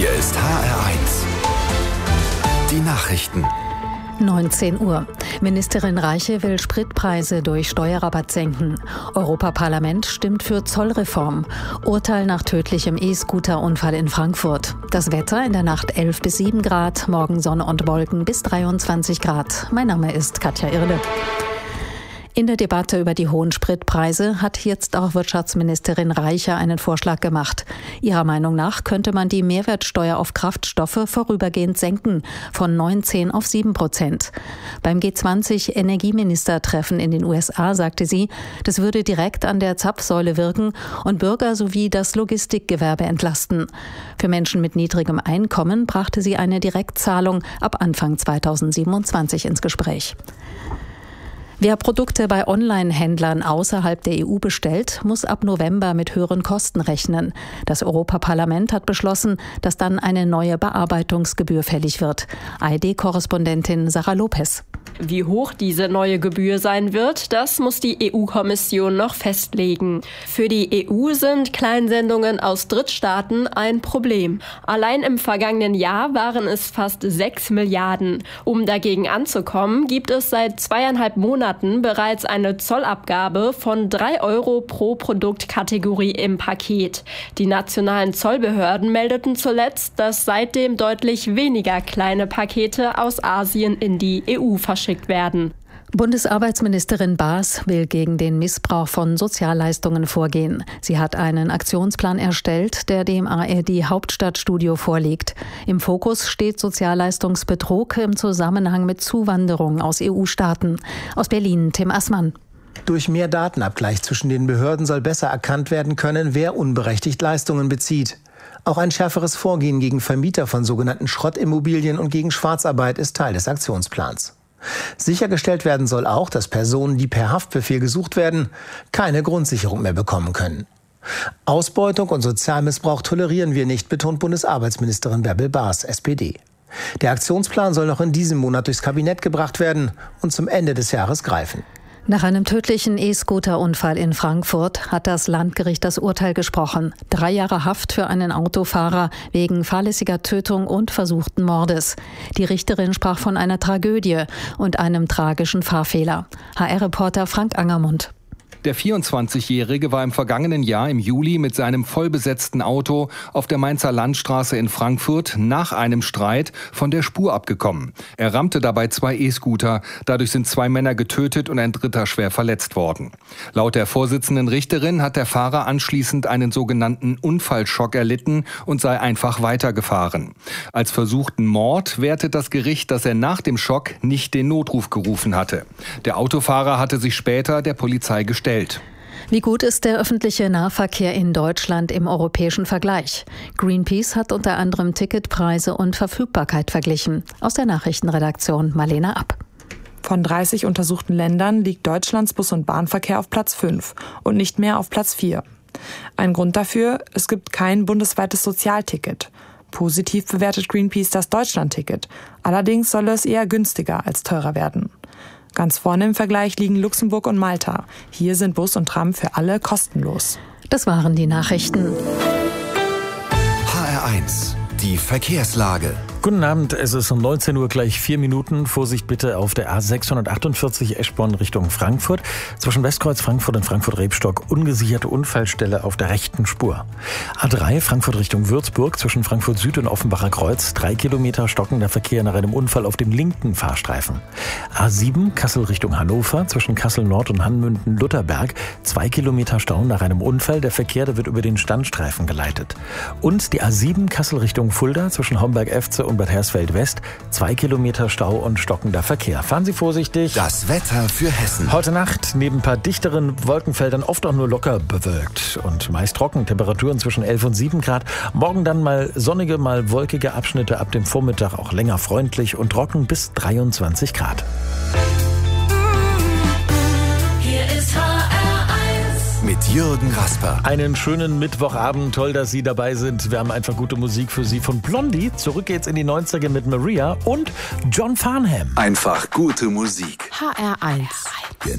Hier ist HR1. Die Nachrichten. 19 Uhr. Ministerin Reiche will Spritpreise durch Steuerrabatt senken. Europaparlament stimmt für Zollreform. Urteil nach tödlichem E-Scooter-Unfall in Frankfurt. Das Wetter in der Nacht 11 bis 7 Grad, morgen Sonne und Wolken bis 23 Grad. Mein Name ist Katja Irle. In der Debatte über die hohen Spritpreise hat jetzt auch Wirtschaftsministerin Reiche einen Vorschlag gemacht. Ihrer Meinung nach könnte man die Mehrwertsteuer auf Kraftstoffe vorübergehend senken, von 19 auf 7%. Beim G20-Energieministertreffen in den USA sagte sie, das würde direkt an der Zapfsäule wirken und Bürger sowie das Logistikgewerbe entlasten. Für Menschen mit niedrigem Einkommen brachte sie eine Direktzahlung ab Anfang 2027 ins Gespräch. Wer Produkte bei Online-Händlern außerhalb der EU bestellt, muss ab November mit höheren Kosten rechnen. Das Europaparlament hat beschlossen, dass dann eine neue Bearbeitungsgebühr fällig wird. ARD-Korrespondentin Sarah Lopez. Wie hoch diese neue Gebühr sein wird, das muss die EU-Kommission noch festlegen. Für die EU sind Kleinsendungen aus Drittstaaten ein Problem. Allein im vergangenen Jahr waren es fast 6 Milliarden. Um dagegen anzukommen, gibt es seit 2,5 Monaten bereits eine Zollabgabe von 3 € pro Produktkategorie im Paket. Die nationalen Zollbehörden meldeten zuletzt, dass seitdem deutlich weniger kleine Pakete aus Asien in die EU verschickt werden. Bundesarbeitsministerin Baas will gegen den Missbrauch von Sozialleistungen vorgehen. Sie hat einen Aktionsplan erstellt, der dem ARD Hauptstadtstudio vorliegt. Im Fokus steht Sozialleistungsbetrug im Zusammenhang mit Zuwanderung aus EU-Staaten. Aus Berlin Tim Assmann. Durch mehr Datenabgleich zwischen den Behörden soll besser erkannt werden können, wer unberechtigt Leistungen bezieht. Auch ein schärferes Vorgehen gegen Vermieter von sogenannten Schrottimmobilien und gegen Schwarzarbeit ist Teil des Aktionsplans. Sichergestellt werden soll auch, dass Personen, die per Haftbefehl gesucht werden, keine Grundsicherung mehr bekommen können. Ausbeutung und Sozialmissbrauch tolerieren wir nicht, betont Bundesarbeitsministerin Bärbel Baas, SPD. Der Aktionsplan soll noch in diesem Monat durchs Kabinett gebracht werden und zum Ende des Jahres greifen. Nach einem tödlichen E-Scooter-Unfall in Frankfurt hat das Landgericht das Urteil gesprochen. 3 Jahre Haft für einen Autofahrer wegen fahrlässiger Tötung und versuchten Mordes. Die Richterin sprach von einer Tragödie und einem tragischen Fahrfehler. HR-Reporter Frank Angermund. Der 24-Jährige war im vergangenen Jahr im Juli mit seinem vollbesetzten Auto auf der Mainzer Landstraße in Frankfurt nach einem Streit von der Spur abgekommen. Er rammte dabei 2 E-Scooter. Dadurch sind 2 Männer getötet und ein dritter schwer verletzt worden. Laut der Vorsitzenden Richterin hat der Fahrer anschließend einen sogenannten Unfallschock erlitten und sei einfach weitergefahren. Als versuchten Mord wertet das Gericht, dass er nach dem Schock nicht den Notruf gerufen hatte. Der Autofahrer hatte sich später der Polizei gestellt. Wie gut ist der öffentliche Nahverkehr in Deutschland im europäischen Vergleich? Greenpeace hat unter anderem Ticketpreise und Verfügbarkeit verglichen. Aus der Nachrichtenredaktion Marlena App. Von 30 untersuchten Ländern liegt Deutschlands Bus- und Bahnverkehr auf Platz 5 und nicht mehr auf Platz 4. Ein Grund dafür: es gibt kein bundesweites Sozialticket. Positiv bewertet Greenpeace das Deutschlandticket. Allerdings soll es eher günstiger als teurer werden. Ganz vorne im Vergleich liegen Luxemburg und Malta. Hier sind Bus und Tram für alle kostenlos. Das waren die Nachrichten. HR1, die Verkehrslage. Guten Abend, es ist um 19 Uhr gleich 4 Minuten. Vorsicht bitte auf der A648 Eschborn Richtung Frankfurt. Zwischen Westkreuz Frankfurt und Frankfurt-Rebstock ungesicherte Unfallstelle auf der rechten Spur. A3 Frankfurt Richtung Würzburg zwischen Frankfurt Süd und Offenbacher Kreuz 3 Kilometer stockender Verkehr nach einem Unfall auf dem linken Fahrstreifen. A7 Kassel Richtung Hannover zwischen Kassel Nord und Hanmünden-Lutherberg 2 Kilometer Stau nach einem Unfall. Der Verkehr, der wird über den Standstreifen geleitet. Und die A7 Kassel Richtung Fulda zwischen Homberg-Efze und Bad Hersfeld West 2 Kilometer Stau und stockender Verkehr. Fahren Sie vorsichtig. Das Wetter für Hessen. Heute Nacht neben ein paar dichteren Wolkenfeldern oft auch nur locker bewölkt und meist trocken. Temperaturen zwischen 11 und 7 Grad. Morgen dann mal sonnige, mal wolkige Abschnitte. Ab dem Vormittag auch länger freundlich und trocken bis 23 Grad. Mit Jürgen Rasper. Einen schönen Mittwochabend. Toll, dass Sie dabei sind. Wir haben einfach gute Musik für Sie von Blondie. Zurück geht's in die 90er mit Maria und John Farnham. Einfach gute Musik. HR1.